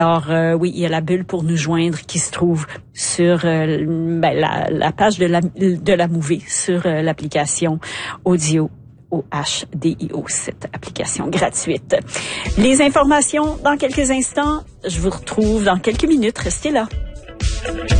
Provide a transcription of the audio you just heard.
Alors oui, il y a la bulle pour nous joindre qui se trouve sur la page de la Mouvée sur l'application audio OHDIO, cette application gratuite. Les informations dans quelques instants. Je vous retrouve dans quelques minutes. Restez là.